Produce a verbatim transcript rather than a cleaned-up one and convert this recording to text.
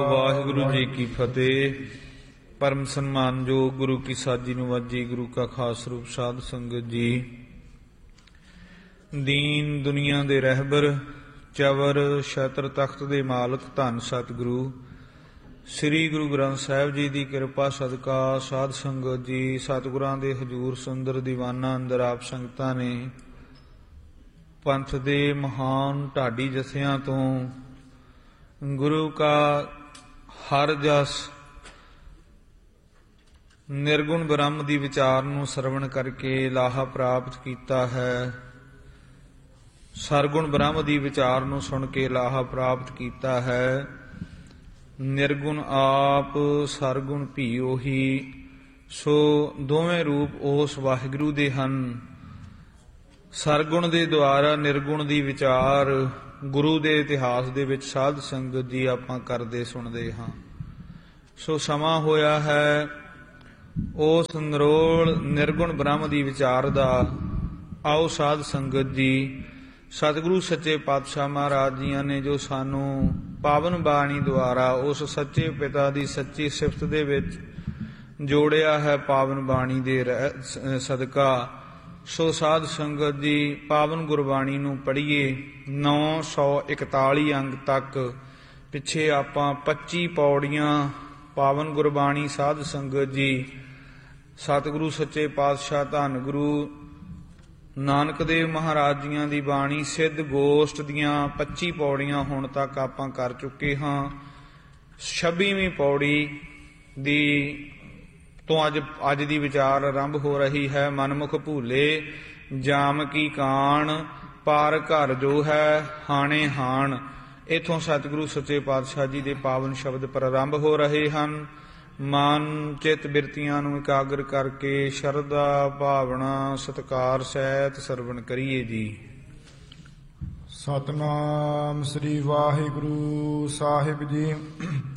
ਵਾਹਿਗੁਰੂ ਜੀ ਕੀ ਫਤਿਹ। ਪਰਮ ਸਨਮਾਨਯੋਗ ਗੁਰੂ ਕੀ ਸਾਜੀ ਨਿਵਾਜੀ ਗੁਰੂ ਕਾ ਖਾਸ ਰੂਪ ਸਾਧ ਸੰਗਤ ਜੀ, ਦੀਨ ਦੁਨੀਆ ਦੇ ਰਹਿਬਰ ਚਵਰ ਛਤਰ ਤਖਤ ਦੇ ਮਾਲਕ ਧੰਨ ਸਤਿਗੁਰੂ ਸ੍ਰੀ ਗੁਰੂ ਗ੍ਰੰਥ ਸਾਹਿਬ ਜੀ ਦੀ ਕਿਰਪਾ ਸਦਕਾ ਸਾਧ ਸੰਗਤ ਜੀ, ਸਤਿਗੁਰਾਂ ਦੇ ਹਜ਼ੂਰ ਸੁੰਦਰ ਦੀਵਾਨਾਂ ਅੰਦਰ ਆਪ ਸੰਗਤਾਂ ਨੇ ਪੰਥ ਦੇ ਮਹਾਨ ਢਾਡੀ ਜਥਿਆਂ ਤੋਂ ਗੁਰੂ ਕਾ ਹਰ ਜਸ ਨਿਰਗੁਣ ਬ੍ਰਹਮ ਦੀ ਵਿਚਾਰ ਨੂੰ ਸਰਵਣ ਕਰਕੇ ਲਾਹਾ ਪ੍ਰਾਪਤ ਕੀਤਾ ਹੈ। ਸਰਗੁਣ ਬ੍ਰਹਮ ਦੀ ਵਿਚਾਰ ਨੂੰ ਸੁਣ ਕੇ ਲਾਹਾ ਪ੍ਰਾਪਤ ਕੀਤਾ ਹੈ। ਨਿਰਗੁਣ ਆਪ ਸਰਗੁਣ ਭੀ ਉਹੀ, ਸੋ ਦੋਵੇਂ ਰੂਪ ਉਸ ਵਾਹਿਗੁਰੂ ਦੇ ਹਨ। ਸਰਗੁਣ ਦੇ ਦੁਆਰਾ ਨਿਰਗੁਣ ਦੀ ਵਿਚਾਰ ਗੁਰੂ ਦੇ ਇਤਿਹਾਸ ਦੇ ਵਿੱਚ ਸਾਧ ਸੰਗਤ ਜੀ ਆਪਾਂ ਕਰਦੇ ਸੁਣਦੇ ਹਾਂ। ਸੋ ਸਮਾਂ ਹੋਇਆ ਹੈ ਉਸ ਨਿਰੋਲ ਨਿਰਗੁਣ ਬ੍ਰਹਮ ਦੀ ਵਿਚਾਰ ਦਾ। ਆਓ ਸਾਧ ਸੰਗਤ ਜੀ, ਸਤਿਗੁਰੂ ਸੱਚੇ ਪਾਤਸ਼ਾਹ ਮਹਾਰਾਜ ਜੀਆਂ ਨੇ ਜੋ ਸਾਨੂੰ ਪਾਵਨ ਬਾਣੀ ਦੁਆਰਾ ਉਸ ਸੱਚੇ ਪਿਤਾ ਦੀ ਸੱਚੀ ਸਿਫਤ ਦੇ ਵਿੱਚ ਜੋੜਿਆ ਹੈ, ਪਾਵਨ ਬਾਣੀ ਦੇ ਸਦਕਾ। ਸੋ ਸਾਧ ਸੰਗਤ ਜੀ, ਪਾਵਨ ਗੁਰਬਾਣੀ ਨੂੰ ਪੜ੍ਹੀਏ। ਨੌ ਸੌ ਇਕਤਾਲੀ ਅੰਗ ਤੱਕ ਪਿੱਛੇ ਆਪਾਂ ਪੱਚੀ ਪੌੜੀਆਂ ਪਾਵਨ ਗੁਰਬਾਣੀ ਸਾਧ ਸੰਗਤ ਜੀ, ਸਤਿਗੁਰੂ ਸੱਚੇ ਪਾਤਸ਼ਾਹ ਧੰਨ ਗੁਰੂ ਨਾਨਕ ਦੇਵ ਮਹਾਰਾਜ ਜੀਆਂ ਦੀ ਬਾਣੀ ਸਿੱਧ ਗੋਸ਼ਟ ਦੀਆਂ ਪੱਚੀ ਪੌੜੀਆਂ ਹੁਣ ਤੱਕ ਆਪਾਂ ਕਰ ਚੁੱਕੇ ਹਾਂ। ਛੱਬੀਵੀਂ ਪੌੜੀ ਦੀ ਤੋਂ ਅੱਜ ਅੱਜ ਦੀ ਵਿਚਾਰ ਆਰੰਭ ਹੋ ਰਹੀ ਹੈ। ਮਨਮੁਖ ਭੂਲੇ ਜਾਮ ਕੀ ਕਾਣ, ਪਾਰ ਘਰ ਜੋ ਹੈ ਹਾਣੇ ਹਾਣ। ਇੱਥੋਂ ਸਤਿਗੁਰੂ ਸੱਚੇ ਪਾਤਸ਼ਾਹ ਜੀ ਦੇ ਪਾਵਨ ਸ਼ਬਦ ਪ੍ਰਾਰੰਭ ਹੋ ਰਹੇ ਹਨ। ਮਨ ਚਿੱਤ ਬਿਰਤੀਆਂ ਨੂੰ ਇਕਾਗਰ ਕਰਕੇ ਸ਼ਰਧਾ ਭਾਵਨਾ ਸਤਿਕਾਰ ਸਹਿਤ ਸਰਵਣ ਕਰੀਏ ਜੀ। ਸਤਿਨਾਮ ਸ੍ਰੀ ਵਾਹਿਗੁਰੂ ਸਾਹਿਬ ਜੀ।